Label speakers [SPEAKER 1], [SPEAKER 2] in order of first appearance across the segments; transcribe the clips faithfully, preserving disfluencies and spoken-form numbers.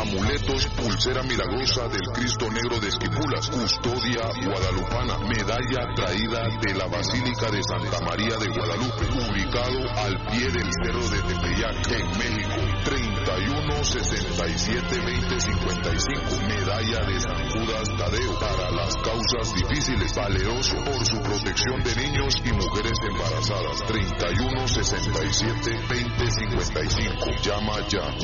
[SPEAKER 1] amuletos, pulsera milagrosa del Cristo Negro de Esquipulas, custodia guadalupana, medalla traída de la Basílica de Santa María de Guadalupe, ubicado al pie del Cerro de Tepeyac, en México, treinta y uno sesenta y siete veinte cincuenta y cinco, medalla de San Judas Tadeo, para las causas difíciles, valeroso por su protección de niños y mujeres embarazadas, treinta y uno sesenta y siete veinte cincuenta y cinco, llama ya.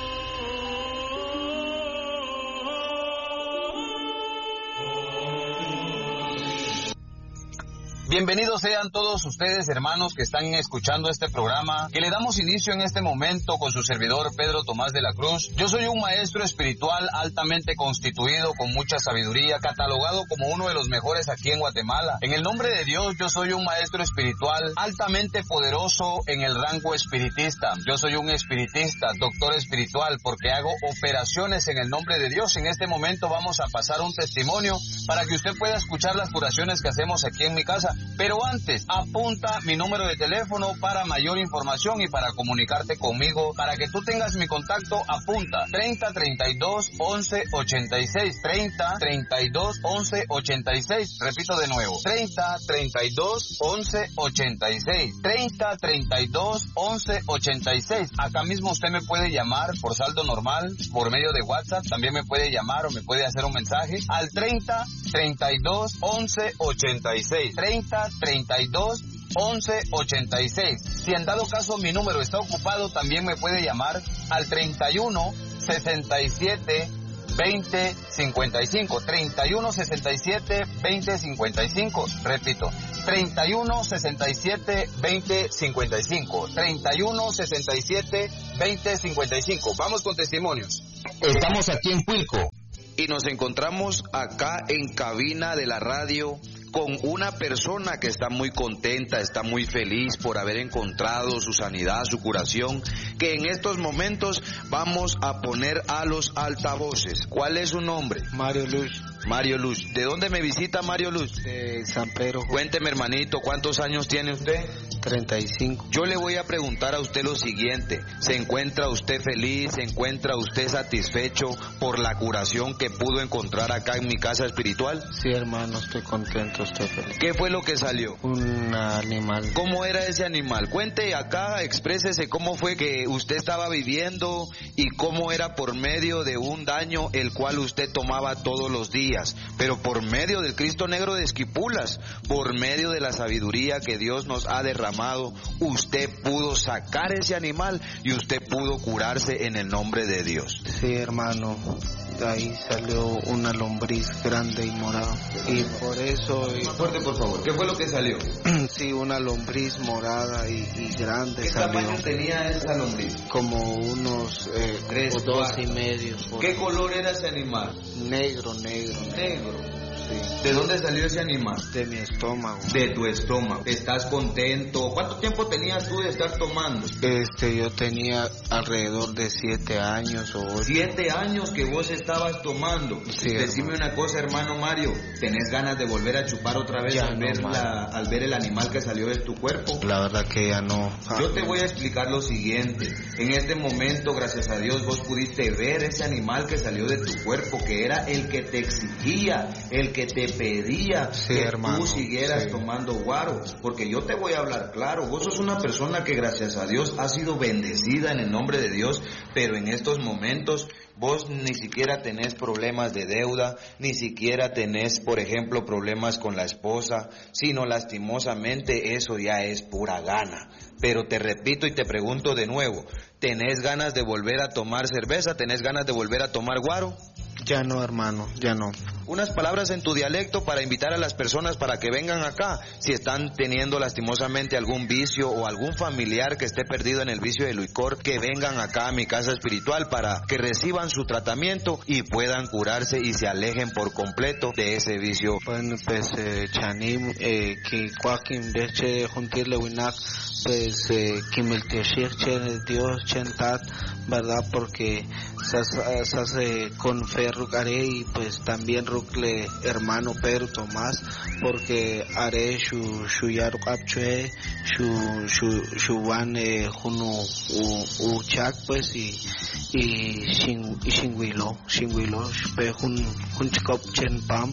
[SPEAKER 2] Bienvenidos sean todos ustedes, hermanos, que están escuchando este programa, que le damos inicio en este momento con su servidor Pedro Tomás de la Cruz. Yo soy un maestro espiritual altamente constituido, con mucha sabiduría, catalogado como uno de los mejores aquí en Guatemala. En el nombre de Dios, yo soy un maestro espiritual altamente poderoso en el rango espiritista. Yo soy un espiritista, doctor espiritual, porque hago operaciones en el nombre de Dios. En este momento vamos a pasar un testimonio para que usted pueda escuchar las curaciones que hacemos aquí en mi casa. Pero antes, apunta mi número de teléfono para mayor información y para comunicarte conmigo. Para que tú tengas mi contacto, apunta treinta treinta y dos once ochenta y seis, treinta treinta y dos once ochenta y seis. Repito de nuevo, treinta treinta y dos once ochenta y seis, treinta treinta y dos once ochenta y seis. Acá mismo usted me puede llamar por saldo normal, por medio de WhatsApp. También me puede llamar o me puede hacer un mensaje al treinta treinta y dos once ochenta y seis, treinta treinta y dos once ochenta y seis. Si en dado caso mi número está ocupado, también me puede llamar al treinta y uno sesenta y siete veinte cincuenta y cinco, treinta y uno sesenta y siete veinte cincuenta y cinco. Repito, treinta y uno sesenta y siete veinte cincuenta y cinco, treinta y uno sesenta y siete veinte cincuenta y cinco. Vamos con testimonios.
[SPEAKER 3] Estamos aquí en Cuilco y nos encontramos acá en cabina de la radio con una persona que está muy contenta, está muy feliz por haber encontrado su sanidad, su curación, que en estos momentos vamos a poner a los altavoces. ¿Cuál es su nombre?
[SPEAKER 4] Mario Luz.
[SPEAKER 3] Mario Luz. ¿De dónde me visita Mario Luz?
[SPEAKER 4] De San Pedro.
[SPEAKER 3] Cuénteme, hermanito, ¿cuántos años tiene usted?
[SPEAKER 4] treinta y cinco.
[SPEAKER 3] Yo le voy a preguntar a usted lo siguiente. ¿Se encuentra usted feliz? ¿Se encuentra usted satisfecho por la curación que pudo encontrar acá en mi casa espiritual?
[SPEAKER 4] Sí, hermano, estoy contento, estoy feliz.
[SPEAKER 3] ¿Qué fue lo que salió?
[SPEAKER 4] Un animal.
[SPEAKER 3] ¿Cómo era ese animal? Cuente acá, exprésese cómo fue que usted estaba viviendo y cómo era por medio de un daño el cual usted tomaba todos los días, pero por medio del Cristo Negro de Esquipulas, por medio de la sabiduría que Dios nos ha derramado, usted pudo sacar ese animal y usted pudo curarse en el nombre de Dios.
[SPEAKER 4] Sí, hermano, de ahí salió una lombriz grande y morada, y por eso...
[SPEAKER 3] Más fuerte, por favor. ¿Qué fue lo que salió?
[SPEAKER 4] Sí, una lombriz morada y, y grande.
[SPEAKER 3] ¿Qué
[SPEAKER 4] salió.
[SPEAKER 3] tamaño tenía esa lombriz?
[SPEAKER 4] Como unos eh,
[SPEAKER 3] Tres,
[SPEAKER 4] o dos
[SPEAKER 3] cuatro.
[SPEAKER 4] y medio. Por...
[SPEAKER 3] ¿Qué color era ese animal?
[SPEAKER 4] Negro, negro.
[SPEAKER 3] Negro.
[SPEAKER 4] Sí.
[SPEAKER 3] ¿De dónde salió ese animal?
[SPEAKER 4] De mi estómago.
[SPEAKER 3] De tu estómago. ¿Estás contento? ¿Cuánto tiempo tenías tú de estar tomando?
[SPEAKER 4] Este, yo tenía alrededor de siete años o ocho.
[SPEAKER 3] Siete años que vos estabas tomando.
[SPEAKER 4] Sí,
[SPEAKER 3] Decime
[SPEAKER 4] hermano.
[SPEAKER 3] una cosa, hermano Mario. ¿Tenés ganas de volver a chupar otra vez
[SPEAKER 4] Ya
[SPEAKER 3] al,
[SPEAKER 4] no,
[SPEAKER 3] ver
[SPEAKER 4] mano.
[SPEAKER 3] la, al ver el animal que salió de tu cuerpo?
[SPEAKER 4] La verdad que ya no.
[SPEAKER 3] Yo te voy a explicar lo siguiente. En este momento, gracias a Dios, vos pudiste ver ese animal que salió de tu cuerpo, que era el que te exigía, el que te pedía
[SPEAKER 4] Sí,
[SPEAKER 3] que
[SPEAKER 4] hermano,
[SPEAKER 3] tú siguieras
[SPEAKER 4] sí.
[SPEAKER 3] tomando guaro. Porque yo te voy a hablar claro, vos sos una persona que gracias a Dios ha sido bendecida en el nombre de Dios, pero en estos momentos vos ni siquiera tenés problemas de deuda, ni siquiera tenés, por ejemplo, problemas con la esposa, sino lastimosamente eso ya es pura gana. Pero te repito y te pregunto de nuevo, ¿tenés ganas de volver a tomar cerveza? ¿Tenés ganas de volver a tomar guaro?
[SPEAKER 4] Ya no, hermano, ya no.
[SPEAKER 3] Unas palabras en tu dialecto para invitar a las personas para que vengan acá, si están teniendo lastimosamente algún vicio o algún familiar que esté perdido en el vicio del licor, que vengan acá a mi casa espiritual para que reciban su tratamiento y puedan curarse y se alejen por completo de ese vicio.
[SPEAKER 4] Bueno, pues, eh, chanim, eh, que cuaquim deche juntirle winak, pues, eh, que me el Dios chentat, ¿verdad? Porque se hace con fe rugaré y pues también Rukle hermano Pedro Tomás, porque haré su su yaruk apchue, su su su van juno u chak pues y y sin y sin huilo, sin huilo, pe jun jun chikop chen pam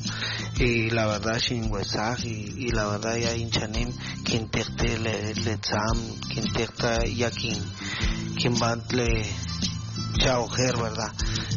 [SPEAKER 4] y la verdad sin huesaj y, y la verdad ya hinchanim quien terte le le tzam, quien terta ya quien quien van le chaujer, verdad.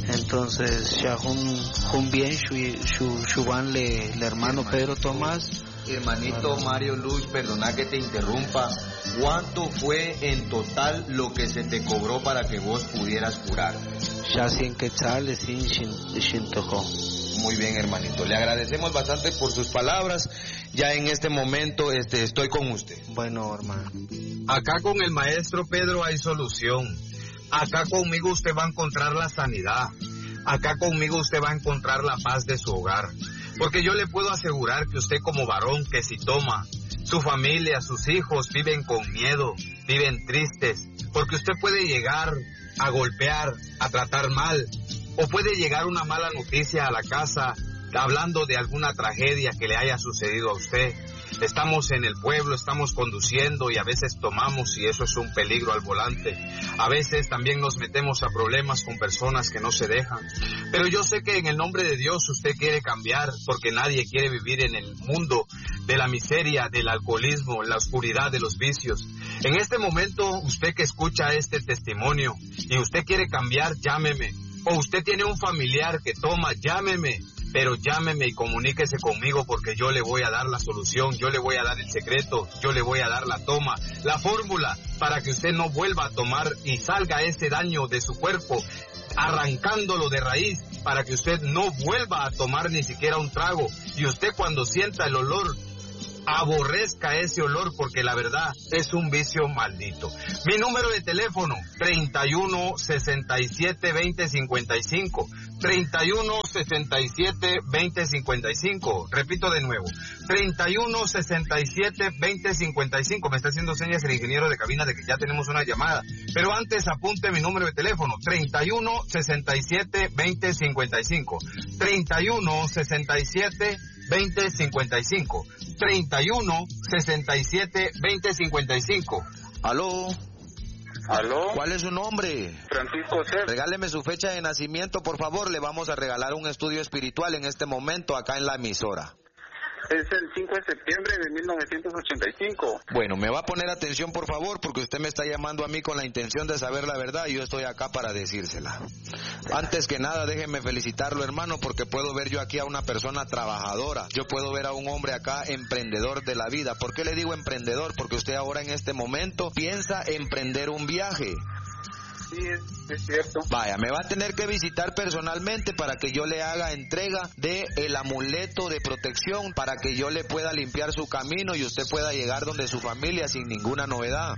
[SPEAKER 4] Entonces ya jun jun bien su su su van le el hermano Pedro Tomás.
[SPEAKER 3] Hermanito Mario Luz, perdona que te interrumpa. ¿Cuánto fue en total lo que se te cobró para que vos pudieras curar?
[SPEAKER 4] Ya cien quetzales, sin sin toco.
[SPEAKER 3] Muy bien, hermanito. Le agradecemos bastante por sus palabras. Ya en este momento este, estoy con usted.
[SPEAKER 4] Bueno, hermano.
[SPEAKER 2] Acá con el maestro Pedro hay solución. Acá conmigo usted va a encontrar la sanidad. Acá conmigo usted va a encontrar la paz de su hogar. Porque yo le puedo asegurar que usted como varón que si toma, su familia, sus hijos viven con miedo, viven tristes, porque usted puede llegar a golpear, a tratar mal, o puede llegar una mala noticia a la casa hablando de alguna tragedia que le haya sucedido a usted. Estamos en el pueblo, estamos conduciendo y a veces tomamos y eso es un peligro al volante. A veces también nos metemos a problemas con personas que no se dejan. Pero yo sé que en el nombre de Dios usted quiere cambiar porque nadie quiere vivir en el mundo de la miseria, del alcoholismo, la oscuridad de los vicios. En este momento, usted que escucha este testimonio y usted quiere cambiar, llámeme. O usted tiene un familiar que toma, llámeme. Pero llámeme y comuníquese conmigo porque yo le voy a dar la solución, yo le voy a dar el secreto, yo le voy a dar la toma, la fórmula para que usted no vuelva a tomar y salga ese daño de su cuerpo, arrancándolo de raíz para que usted no vuelva a tomar ni siquiera un trago. Y usted cuando sienta el olor, aborrezca ese olor porque la verdad es un vicio maldito. Mi número de teléfono, treinta y uno, sesenta y siete, veinte, cincuenta y cinco. treinta y uno, sesenta y siete, veinte, cincuenta y cinco. Repito de nuevo, treinta y uno, sesenta y siete, veinte, cincuenta y cinco. Me está haciendo señas el ingeniero de cabina de que ya tenemos una llamada. Pero antes apunte mi número de teléfono, treinta y uno, sesenta y siete, veinte, cincuenta y cinco. treinta y uno, sesenta y siete, veinte, cincuenta y cinco. treinta y uno, sesenta y siete, veinte, cincuenta y cinco.
[SPEAKER 3] ¿Aló?
[SPEAKER 5] ¿Aló?
[SPEAKER 3] ¿Cuál es su nombre?
[SPEAKER 5] Francisco C.
[SPEAKER 3] Regáleme su fecha de nacimiento, por favor. Le vamos a regalar un estudio espiritual en este momento acá en la emisora.
[SPEAKER 5] Es el cinco de septiembre de mil novecientos ochenta y cinco.
[SPEAKER 3] Bueno, me va a poner atención, por favor, porque usted me está llamando a mí con la intención de saber la verdad y yo estoy acá para decírsela. Antes que nada, déjeme felicitarlo, hermano, porque puedo ver yo aquí a una persona trabajadora. Yo puedo ver a un hombre acá emprendedor de la vida. ¿Por qué le digo emprendedor? Porque usted ahora en este momento piensa emprender un viaje.
[SPEAKER 5] Sí, es, es cierto.
[SPEAKER 3] Vaya, me va a tener que visitar personalmente para que yo le haga entrega de el amuleto de protección para que yo le pueda limpiar su camino y usted pueda llegar donde su familia sin ninguna novedad.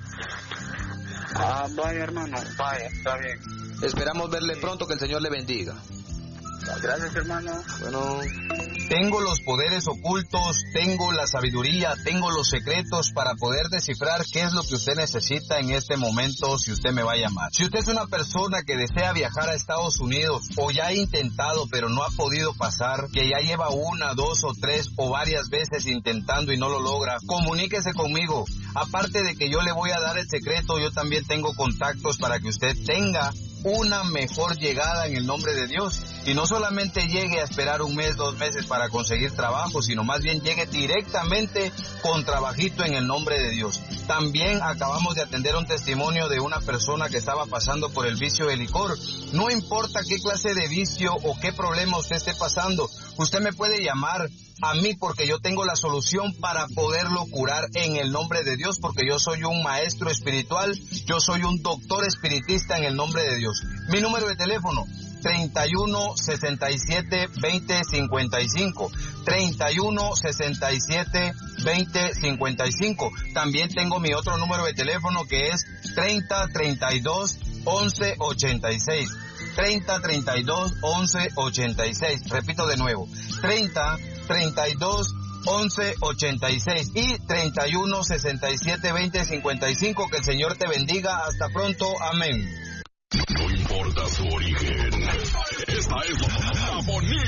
[SPEAKER 5] Ah, vaya, hermano, vaya, está bien.
[SPEAKER 3] Esperamos verle pronto, que el Señor le bendiga.
[SPEAKER 5] Gracias, hermano.
[SPEAKER 3] Bueno.
[SPEAKER 2] Tengo los poderes ocultos, tengo la sabiduría, tengo los secretos para poder descifrar qué es lo que usted necesita en este momento si usted me va a llamar. Si usted es una persona que desea viajar a Estados Unidos o ya ha intentado pero no ha podido pasar, que ya lleva una, dos o tres o varias veces intentando y no lo logra, comuníquese conmigo. Aparte de que yo le voy a dar el secreto, yo también tengo contactos para que usted tenga una mejor llegada en el nombre de Dios y no solamente llegue a esperar un mes, dos meses para conseguir trabajo, sino más bien llegue directamente con trabajito en el nombre de Dios. También acabamos de atender un testimonio de una persona que estaba pasando por el vicio del licor. No importa qué clase de vicio o qué problema usted esté pasando, usted me puede llamar a mí porque yo tengo la solución para poderlo curar en el nombre de Dios, porque yo soy un maestro espiritual, yo soy un doctor espiritista en el nombre de Dios. Mi número de teléfono, treinta y uno, sesenta y siete, veinte, cincuenta y cinco. treinta y uno, sesenta y siete, veinte, cincuenta y cinco. También tengo mi otro número de teléfono que es treinta, treinta y dos, once, ochenta y seis. treinta, treinta y dos, once, ochenta y seis. Repito de nuevo, treinta, treinta y dos, once, ochenta y seis y treinta y uno, sesenta y siete, veinte, cincuenta y cinco. Que el Señor te bendiga. Hasta pronto. Amén.
[SPEAKER 1] No importa su origen. Esta es la bonita.